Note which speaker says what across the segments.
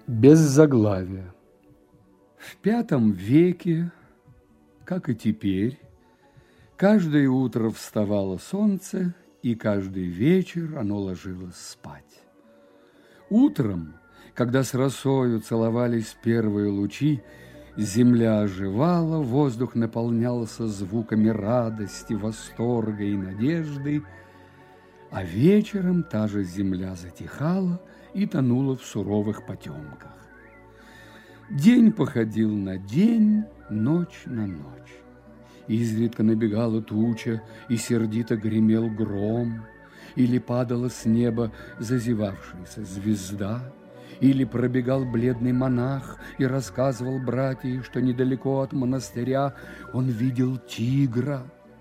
Speaker 1: Без заглавия. В V веке, как и теперь, каждое утро вставало солнце, и каждый вечер оно ложилось спать. Утром, когда с росою целовались первые лучи, земля оживала, воздух наполнялся звуками радости, восторга и надежды, а вечером та же земля затихала и тонула в суровых потемках. День походил на день, ночь на ночь. Изредка набегала туча, и сердито гремел гром, или падала с неба зазевавшаяся звезда, или пробегал бледный монах и рассказывал братьям, что недалеко от монастыря он видел тигра.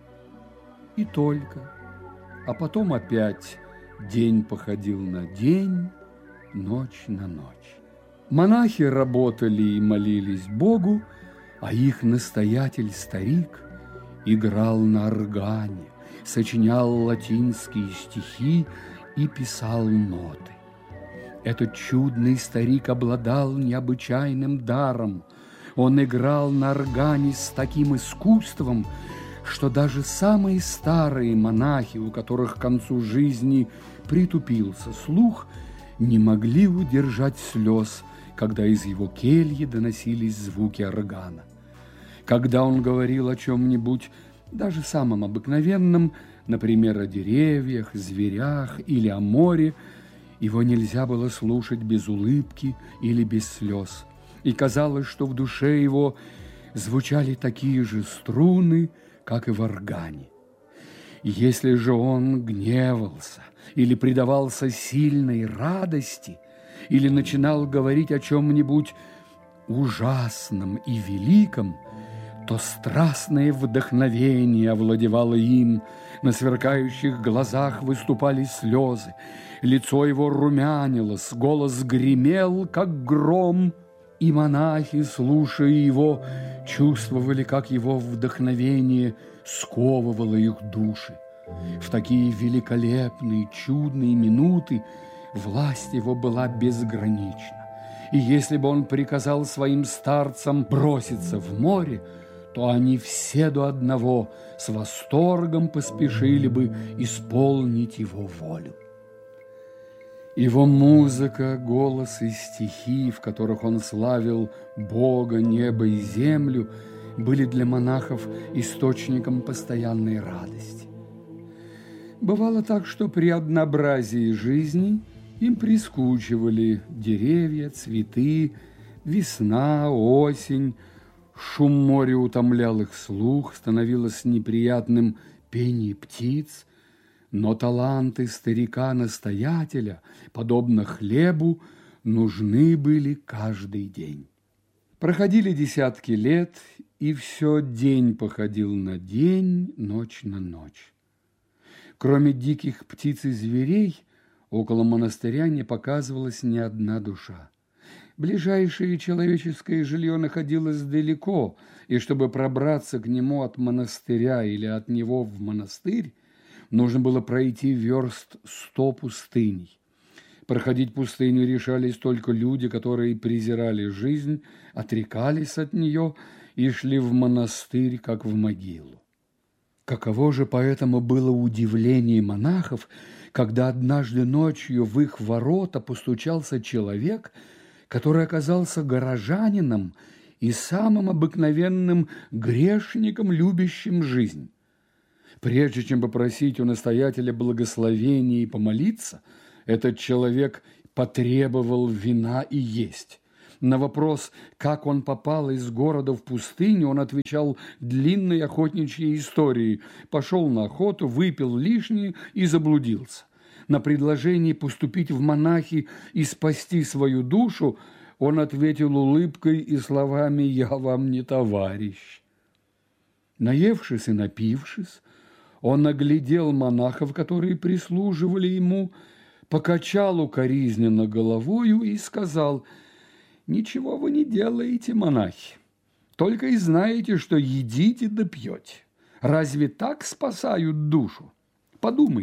Speaker 1: И только. А потом опять день походил на день, ночь на ночь. Монахи работали и молились Богу, а их настоятель-старик играл на органе, сочинял латинские стихи и писал ноты. Этот чудный старик обладал необычайным даром. Он играл на органе с таким искусством, что даже самые старые монахи, у которых к концу жизни притупился слух, не могли удержать слез, когда из его кельи доносились звуки органа. Когда он говорил о чем-нибудь, даже самом обыкновенном, например, о деревьях, зверях или о море, его нельзя было слушать без улыбки или без слез. И казалось, что в душе его звучали такие же струны, как и в органе. Если же он гневался или предавался сильной радости, или начинал говорить о чем-нибудь ужасном и великом, то страстное вдохновение овладевало им, на сверкающих глазах выступали слезы, лицо его румянилось, голос гремел, как гром, и монахи, слушая его, чувствовали, как его вдохновение сковывало их души. В такие великолепные, чудные минуты власть его была безгранична. И если бы он приказал своим старцам броситься в море, то они все до одного с восторгом поспешили бы исполнить его волю. Его музыка, голос и стихи, в которых он славил Бога, небо и землю, были для монахов источником постоянной радости. Бывало так, что при однообразии жизни им прискучивали деревья, цветы, весна, осень. Шум моря утомлял их слух, становилось неприятным пение птиц, но таланты старика-настоятеля, подобно хлебу, нужны были каждый день. Проходили десятки лет, и все день походил на день, ночь на ночь. Кроме диких птиц и зверей, около монастыря не показывалась ни одна душа. Ближайшее человеческое жилье находилось далеко, и чтобы пробраться к нему от монастыря или от него в монастырь, нужно было пройти верст 100 пустыней. Проходить пустыню решались только люди, которые презирали жизнь, отрекались от нее и шли в монастырь, как в могилу. Каково же поэтому было удивление монахов, когда однажды ночью в их ворота постучался человек, который оказался горожанином и самым обыкновенным грешником, любящим жизнь. Прежде чем попросить у настоятеля благословения и помолиться, этот человек потребовал вина и есть. На вопрос, как он попал из города в пустыню, он отвечал длинной охотничьей историей. Пошел на охоту, выпил лишнее и заблудился. На предложение поступить в монахи и спасти свою душу он ответил улыбкой и словами «Я вам не товарищ». Наевшись и напившись, он оглядел монахов, которые прислуживали ему, покачал укоризненно головою и сказал: «Ничего вы не делаете, монахи, только и знаете, что едите да пьете. Разве так спасают душу? Подумайте,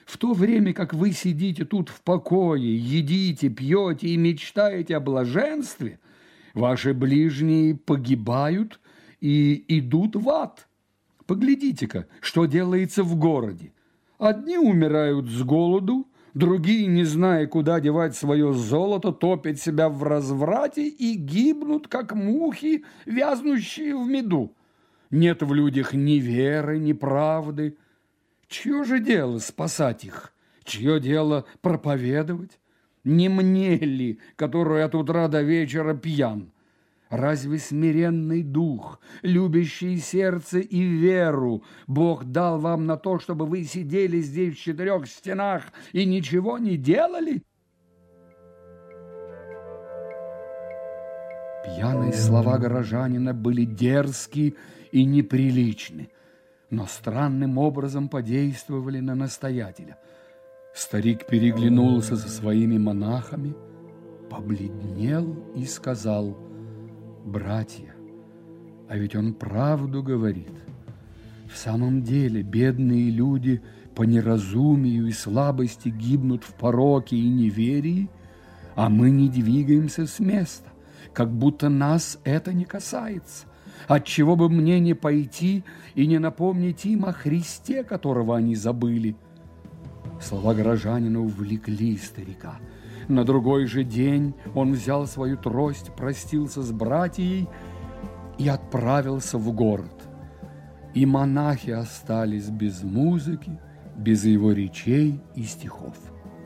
Speaker 1: В то время как вы сидите тут в покое, едите, пьете и мечтаете о блаженстве, ваши ближние погибают и идут в ад. Поглядите-ка, что делается в городе. Одни умирают с голоду, другие, не зная, куда девать свое золото, топят себя в разврате и гибнут, как мухи, вязнущие в меду. Нет в людях ни веры, ни правды. Чье же дело спасать их? Чье дело проповедовать? Не мне ли, который от утра до вечера пьян? Разве смиренный дух, любящий сердце и веру Бог дал вам на то, чтобы вы сидели здесь в четырех стенах и ничего не делали? Пьяные слова горожанина были дерзки и неприличны, но странным образом подействовали на настоятеля. Старик переглянулся со своими монахами, побледнел и сказал: «Братья, а ведь он правду говорит. В самом деле бедные люди по неразумию и слабости гибнут в пороке и неверии, а мы не двигаемся с места, как будто нас это не касается. Отчего бы мне не пойти и не напомнить им о Христе, которого они забыли?» Слова горожанина увлекли старика. На другой же день он взял свою трость, простился с братьей и отправился в город. И монахи остались без музыки, без его речей и стихов.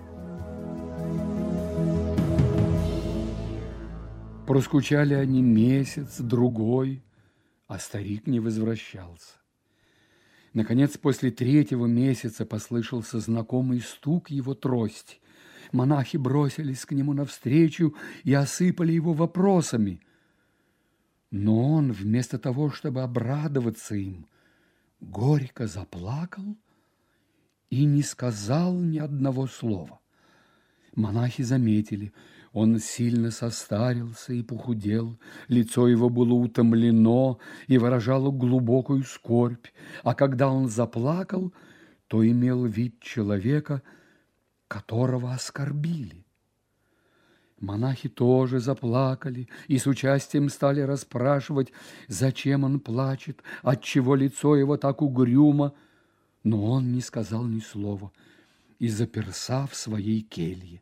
Speaker 1: Проскучали они месяц, другой, а старик не возвращался. Наконец, после 3-го месяца послышался знакомый стук его трости. Монахи бросились к нему навстречу и осыпали его вопросами. Но он, вместо того, чтобы обрадоваться им, горько заплакал и не сказал ни одного слова. Монахи заметили, он сильно состарился и похудел, лицо его было утомлено и выражало глубокую скорбь, а когда он заплакал, то имел вид человека, которого оскорбили. Монахи тоже заплакали и с участием стали расспрашивать, зачем он плачет, отчего лицо его так угрюмо, но он не сказал ни слова и заперся в своей келье.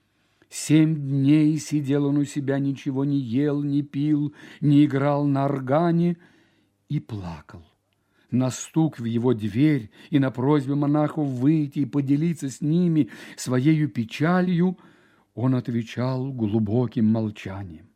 Speaker 1: 7 дней сидел он у себя, ничего не ел, не пил, не играл на органе и плакал. На стук в его дверь и на просьбе монахов выйти и поделиться с ними своею печалью он отвечал глубоким молчанием.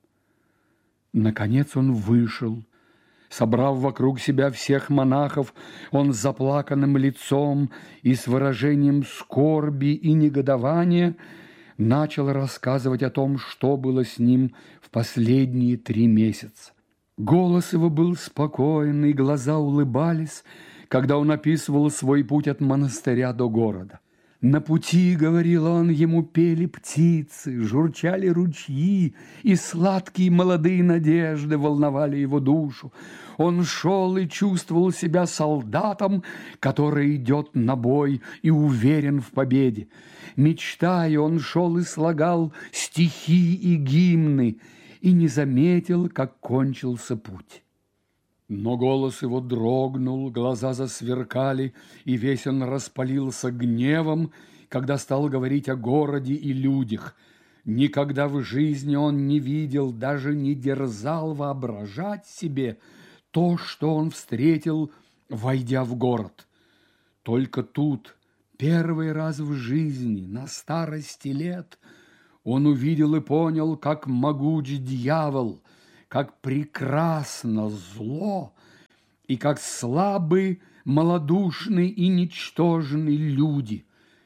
Speaker 1: Наконец он вышел. Собрав вокруг себя всех монахов, он с заплаканным лицом и с выражением скорби и негодования начал рассказывать о том, что было с ним в последние 3 месяца. Голос его был спокойный, глаза улыбались, когда он описывал свой путь от монастыря до города. На пути, говорил он, ему пели птицы, журчали ручьи, и сладкие молодые надежды волновали его душу. Он шел и чувствовал себя солдатом, который идет на бой и уверен в победе. Мечтая, он шел и слагал стихи и гимны, и не заметил, как кончился путь. Но голос его дрогнул, глаза засверкали, и весь он распалился гневом, когда стал говорить о городе и людях. Никогда в жизни он не видел, даже не дерзал воображать себе то, что он встретил, войдя в город. Только тут, первый раз в жизни, на старости лет, он увидел и понял, как могуч дьявол, как прекрасно зло и как слабы, малодушны и ничтожны люди.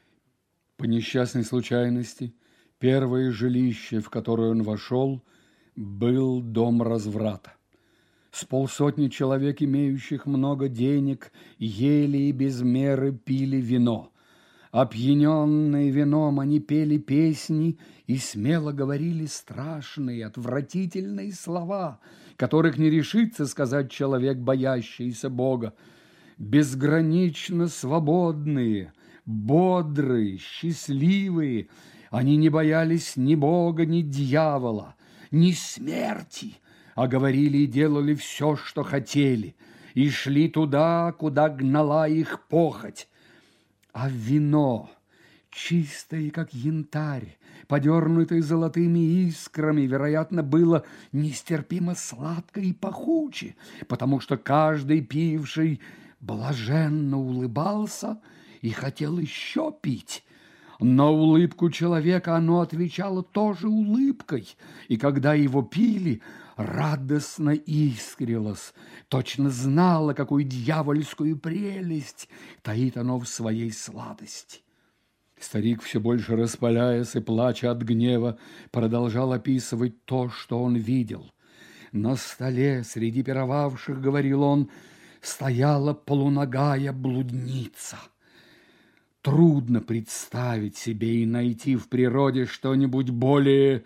Speaker 1: По несчастной случайности, первое жилище, в которое он вошел, был дом разврата. С 50 человек, имеющих много денег, ели и без меры пили вино. Опьяненные вином, они пели песни и смело говорили страшные, отвратительные слова, которых не решится сказать человек, боящийся Бога. Безгранично свободные, бодрые, счастливые. Они не боялись ни Бога, ни дьявола, ни смерти, а говорили и делали все, что хотели, и шли туда, куда гнала их похоть. А вино, чистое, как янтарь, подернутое золотыми искрами, вероятно, было нестерпимо сладко и пахуче, потому что каждый пивший блаженно улыбался и хотел еще пить. На улыбку человека оно отвечало тоже улыбкой, и когда его пили, радостно искрилось, точно знало, какую дьявольскую прелесть таит оно в своей сладости. Старик, все больше распаляясь и плача от гнева, продолжал описывать то, что он видел. На столе среди пировавших, говорил он, стояла полуногая блудница. Трудно представить себе и найти в природе что-нибудь более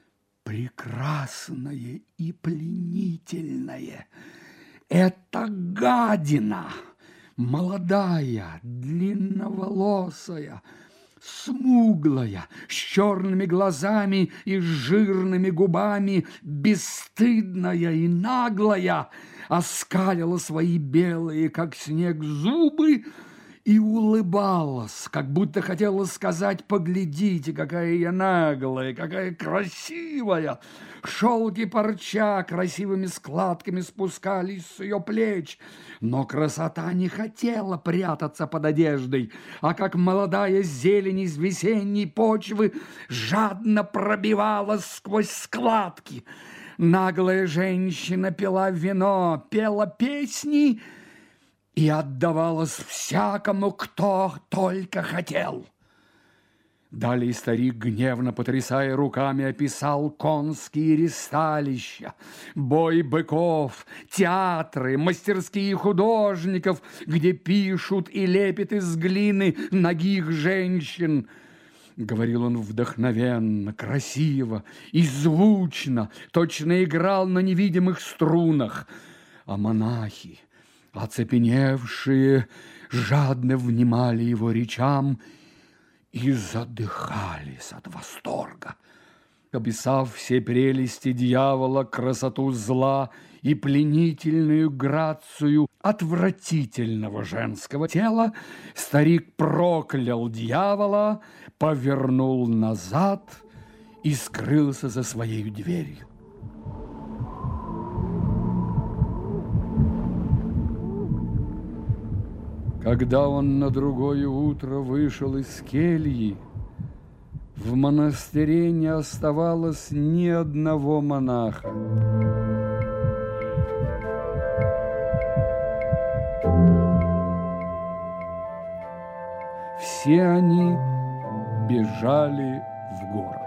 Speaker 1: прекрасное и пленительное. Это гадина, молодая, длинноволосая, смуглая, с черными глазами и жирными губами, бесстыдная и наглая, оскалила свои белые, как снег, зубы и улыбалась, как будто хотела сказать: «Поглядите, какая я наглая, какая красивая!» Шелки парча красивыми складками спускались с ее плеч, но красота не хотела прятаться под одеждой, а как молодая зелень из весенней почвы жадно пробивалась сквозь складки. Наглая женщина пила вино, пела песни и отдавалась всякому, кто только хотел. Далее старик, гневно потрясая руками, описал конские ристалища, бой быков, театры, мастерские художников, где пишут и лепят из глины нагих женщин. Говорил он вдохновенно, красиво и звучно, точно играл на невидимых струнах, а монахи, оцепеневшие, жадно внимали его речам и задыхались от восторга. Описав все прелести дьявола, красоту зла и пленительную грацию отвратительного женского тела, старик проклял дьявола, повернул назад и скрылся за своей дверью. Когда он на другое утро вышел из кельи, в монастыре не оставалось ни одного монаха. Все они бежали в город.